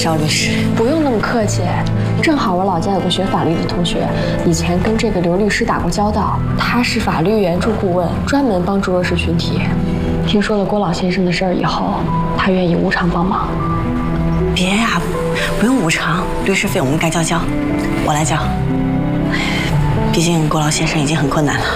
赵律师。 不用那么客气，正好我老家有个学法律的同学，以前跟这个刘律师打过交道，他是法律援助顾问，专门帮助弱势群体。听说了郭老先生的事儿以后，他愿意无偿帮忙。 别呀，不用无偿，律师费我们该交，我来交。毕竟郭老先生已经很困难了。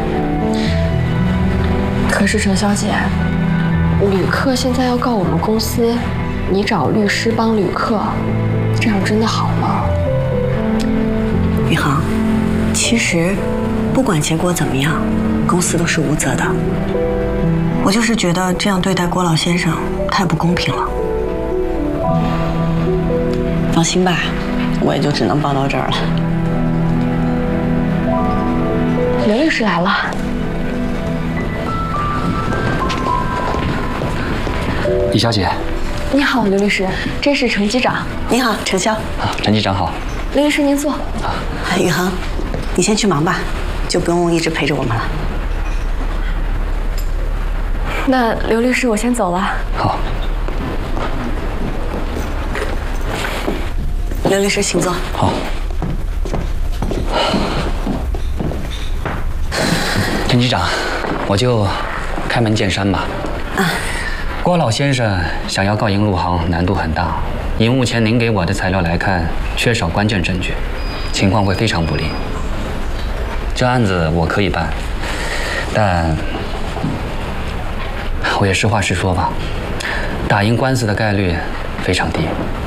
可是程小姐，旅客现在要告我们公司，你找律师帮旅客，这样真的好吗？ 宇航，其实不管结果怎么样，公司都是无责的。我就是觉得这样对待郭老先生太不公平了。放心吧，我也就只能帮到这儿了。 刘律师来了。 李小姐， 你好，刘律师，这是程机长。 你好，程潇。 陈机长好。 刘律师您坐。 宇航，你先去忙吧，就不用一直陪着我们了。 那刘律师，我先走了。 好。 刘律师，请坐。 好。陈机长，我就开门见山吧。郭老先生想要告赢陆航难度很大，以目前您给我的材料来看，缺少关键证据，情况会非常不利。这案子我可以办，但我也实话实说吧，打赢官司的概率非常低。